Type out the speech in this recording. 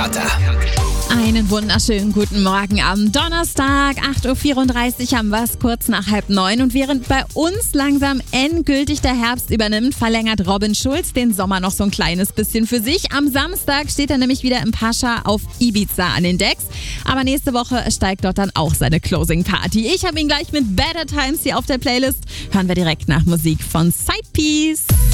härter. Einen wunderschönen guten Morgen am Donnerstag, 8.34 Uhr haben wir es, kurz nach 8:30. Und während bei uns langsam endgültig der Herbst übernimmt, verlängert Robin Schulz den Sommer noch so ein kleines bisschen für sich. Am Samstag steht er nämlich wieder im Pascha auf Ibiza an den Decks. Aber nächste Woche steigt dort dann auch seine Closing Party. Ich habe ihn gleich mit Better Times hier auf der Playlist. Hören wir direkt nach Musik von Sidepiece.